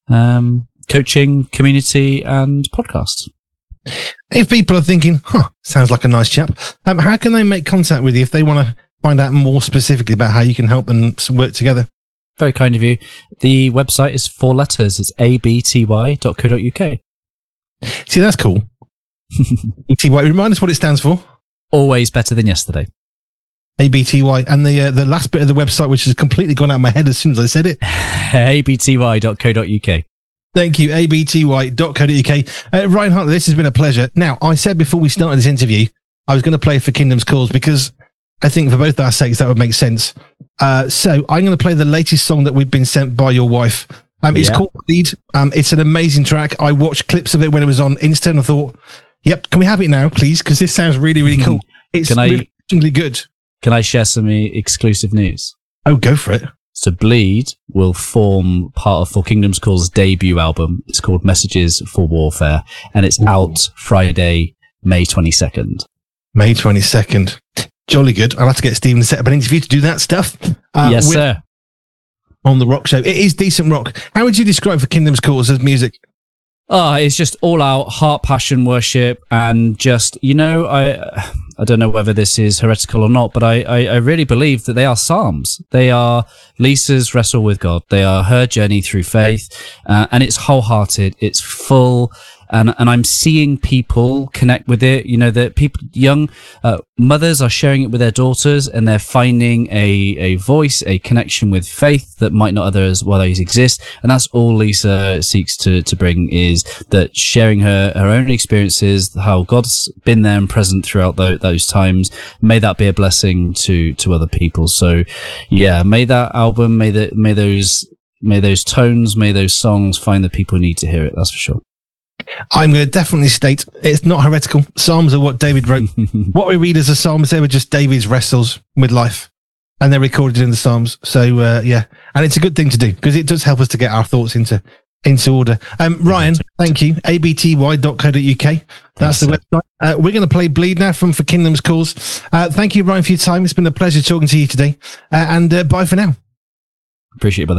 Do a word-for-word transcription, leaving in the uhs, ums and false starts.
um, coaching, community, and podcasts. If people are thinking, huh, sounds like a nice chap, um, how can they make contact with you if they want to find out more specifically about how you can help them work together? Very kind of you. The website is four letters. It's a b t y dot co dot u k. See, that's cool. A B T Y, remind us what it stands for. Always better than yesterday. A B T Y. And the uh, the last bit of the website, which has completely gone out of my head as soon as I said it. a b t y dot co dot u k. Thank you, a b t y dot co dot u k. Uh, Ryan Hartley, this has been a pleasure. Now, I said before we started this interview, I was going to play For Kingdom's Cause because I think for both our sakes, that would make sense. Uh, so I'm going to play the latest song that we've been sent by your wife. Um, it's yeah. called Bleed. Um, it's an amazing track. I watched clips of it when it was on Insta and I thought, yep, can we have it now, please? Because this sounds really, really cool. It's can I, really, really good. Can I share some exclusive news? Oh, go for it. So Bleed will form part of For Kingdom's Cause debut album. It's called Messages for Warfare, and it's Ooh. out Friday, May twenty-second. May twenty-second. Jolly good. I'll have to get Stephen to set up an interview to do that stuff. Uh, yes, sir. On the rock show. It is decent rock. How would you describe For Kingdom's Cause as music? Oh, it's just all out heart, passion, worship, and just, you know, I I don't know whether this is heretical or not, but I, I, I really believe that they are psalms. They are Lisa's wrestle with God. They are her journey through faith, uh, and it's wholehearted. It's full. And, and I'm seeing people connect with it. You know, that people, young uh, mothers are sharing it with their daughters, and they're finding a, a voice, a connection with faith that might not otherwise well, exist. And that's all Lisa seeks to, to bring, is that sharing her, her own experiences, how God's been there and present throughout those, those times. May that be a blessing to, to other people. So yeah, may that album, may that, may those, may those tones, may those songs find the people who need to hear it. That's for sure. I'm going to definitely state it's not heretical. Psalms are what David wrote. What we read as a psalms, they were just David's wrestles with life, and they're recorded in the Psalms. So uh, yeah, and it's a good thing to do because it does help us to get our thoughts into into order. Um, Ryan, thank you. a b t y dot co dot u k. That's the website. Uh, we're going to play Bleed now from For Kingdom's Cause. Uh, thank you, Ryan, for your time. It's been a pleasure talking to you today, uh, and uh, bye for now. Appreciate it, brother.